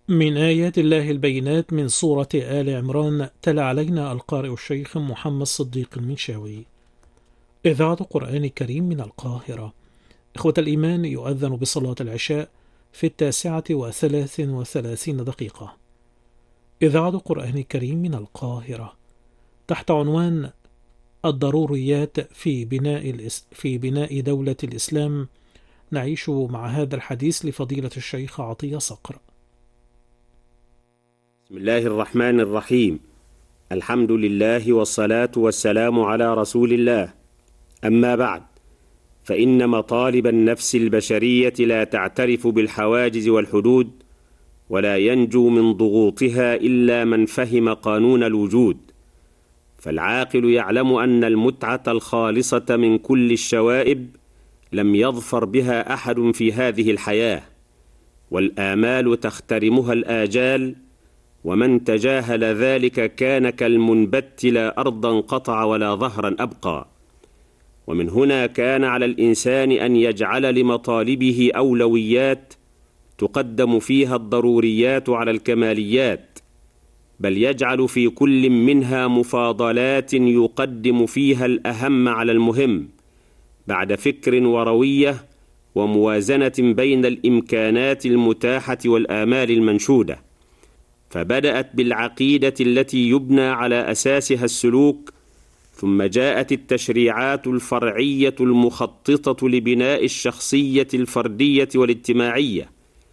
من آيات الله البينات من سورة آل عمران تلا علينا القارئ الشيخ محمد صديق المنشاوي. إذاعة قرآن كريم من القاهرة. إخوة الإيمان، يؤذن بصلاة العشاء في 9:33 إذاعة قرآن كريم من القاهرة تحت عنوان الضروريات في بناء دولة الإسلام. نعيش مع هذا الحديث لفضيلة الشيخ عطية صقر. بسم الله الرحمن الرحيم. الحمد لله والصلاة والسلام على رسول الله. أما بعد، فإن مطالب النفس البشرية لا تعترف بالحواجز والحدود، ولا ينجو من ضغوطها إلا من فهم قانون الوجود. فالعاقل يعلم أن المتعة الخالصة من كل الشوائب لم يظفر بها أحد في هذه الحياة، والآمال تخترمها الآجال، ومن تجاهل ذلك كان كالمنبت لا أرضا قطع ولا ظهرا أبقى. ومن هنا كان على الإنسان أن يجعل لمطالبه أولويات تقدم فيها الضروريات على الكماليات، بل يجعل في كل منها مفاضلات يقدم فيها الأهم على المهم، بعد فكر وروية وموازنة بين الإمكانات المتاحة والآمال المنشودة. فبدأت بالعقيدة التي يبنى على أساسها السلوك، ثم جاءت التشريعات الفرعية المخططة لبناء الشخصية الفردية والاجتماعية،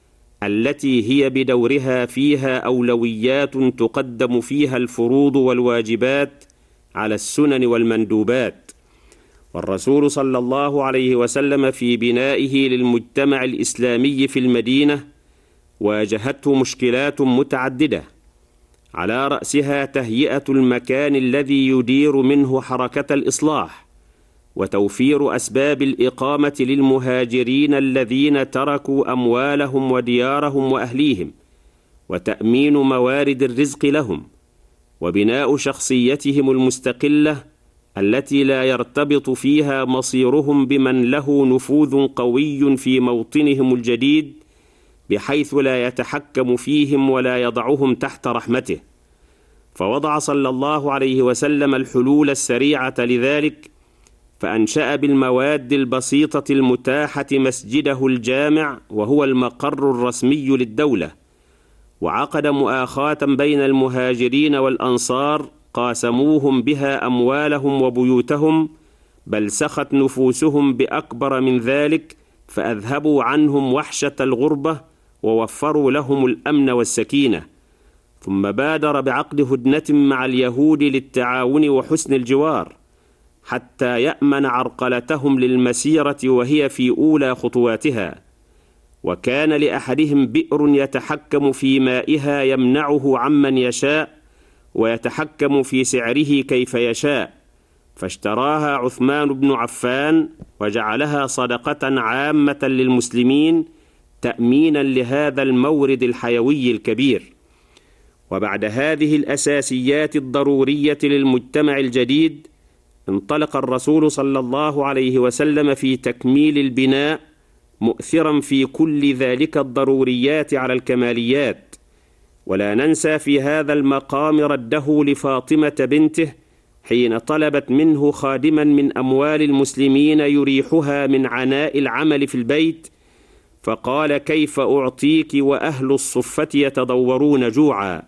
التي هي بدورها فيها أولويات تقدم فيها الفروض والواجبات على السنن والمندوبات. والرسول صلى الله عليه وسلم في بنائه للمجتمع الإسلامي في المدينة واجهته مشكلات متعددة، على رأسها تهيئة المكان الذي يدير منه حركة الإصلاح، وتوفير أسباب الإقامة للمهاجرين الذين تركوا أموالهم وديارهم وأهليهم، وتأمين موارد الرزق لهم، وبناء شخصيتهم المستقلة التي لا يرتبط فيها مصيرهم بمن له نفوذ قوي في موطنهم الجديد، بحيث لا يتحكم فيهم ولا يضعهم تحت رحمته. فوضع صلى الله عليه وسلم الحلول السريعة لذلك، فأنشأ بالمواد البسيطة المتاحة مسجده الجامع، وهو المقر الرسمي للدولة، وعقد مؤاخاة بين المهاجرين والأنصار قاسموهم بها أموالهم وبيوتهم، بل سخت نفوسهم بأكبر من ذلك، فأذهبوا عنهم وحشة الغربة ووفروا لهم الأمن والسكينة. ثم بادر بعقد هدنة مع اليهود للتعاون وحسن الجوار، حتى يأمن عرقلتهم للمسيرة وهي في أولى خطواتها. وكان لأحدهم بئر يتحكم في مائها يمنعه عمن يشاء، ويتحكم في سعره كيف يشاء، فاشتراها عثمان بن عفان وجعلها صدقة عامة للمسلمين تأمينا لهذا المورد الحيوي الكبير. وبعد هذه الأساسيات الضرورية للمجتمع الجديد، انطلق الرسول صلى الله عليه وسلم في تكميل البناء، مؤثرا في كل ذلك الضروريات على الكماليات. ولا ننسى في هذا المقام رده لفاطمة بنته حين طلبت منه خادما من أموال المسلمين يريحها من عناء العمل في البيت، فقال: كيف أعطيك وأهل الصفة يتضورون جوعا،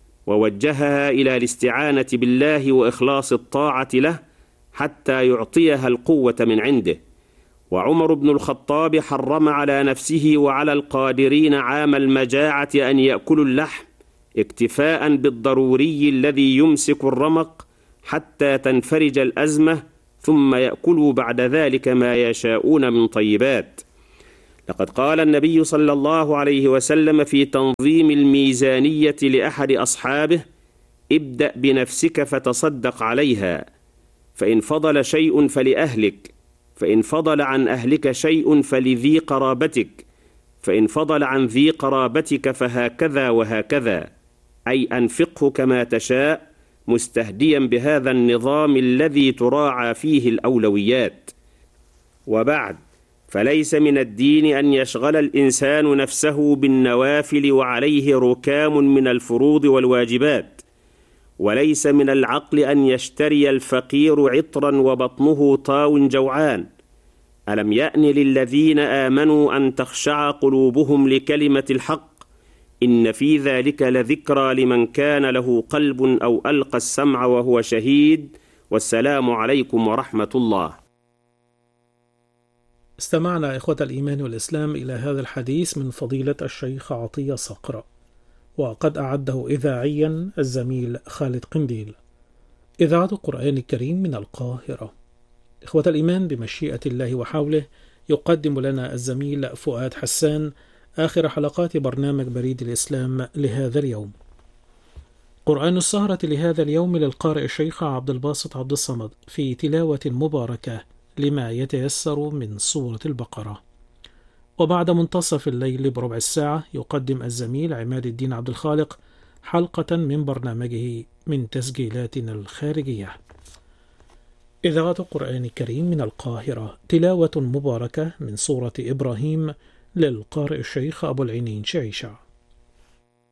ووجهها إلى الاستعانة بالله وإخلاص الطاعة له حتى يعطيها القوة من عنده. وعمر بن الخطاب حرم على نفسه وعلى القادرين عام المجاعة أن يأكلوا اللحم، اكتفاء بالضروري الذي يمسك الرمق حتى تنفرج الأزمة، ثم يأكلوا بعد ذلك ما يشاءون من طيبات. لقد قال النبي صلى الله عليه وسلم في تنظيم الميزانية لأحد أصحابه: ابدأ بنفسك فتصدق عليها، فإن فضل شيء فلأهلك، فإن فضل عن أهلك شيء فلذي قرابتك، فإن فضل عن ذي قرابتك فهكذا وهكذا، أي أنفقه كما تشاء، مستهديا بهذا النظام الذي تراعى فيه الأولويات. وبعد، فليس من الدين أن يشغل الإنسان نفسه بالنوافل وعليه ركام من الفروض والواجبات، وليس من العقل أن يشتري الفقير عطرا وبطنه طاو جوعان. ألم يأن للذين آمنوا أن تخشع قلوبهم لكلمة الحق، إن في ذلك لذكرى لمن كان له قلب أو ألقى السمع وهو شهيد. والسلام عليكم ورحمة الله. استمعنا إخوة الإيمان والإسلام إلى هذا الحديث من فضيلة الشيخ عطية صقر، وقد أعده إذاعيا الزميل خالد قنديل. إذاعة القرآن الكريم من القاهرة. إخوة الإيمان، بمشيئة الله وحوله يقدم لنا الزميل فؤاد حسان آخر حلقات برنامج بريد الإسلام لهذا اليوم. قرآن السهرة لهذا اليوم للقارئ الشيخ عبد الباسط عبد الصمد في تلاوة مباركة لما يتيسر من سورة البقرة. وبعد منتصف الليل بربع الساعة يقدم الزميل عماد الدين عبد الخالق حلقة من برنامجه من تسجيلاتنا الخارجية. إذاعة القرآن الكريم من القاهرة. تلاوة مباركة من سورة إبراهيم للقارئ الشيخ أبو العينين شعيشة.